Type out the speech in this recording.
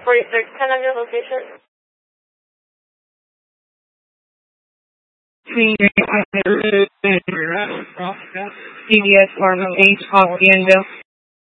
4610 on your location. CVS Fargo H. Hacienda.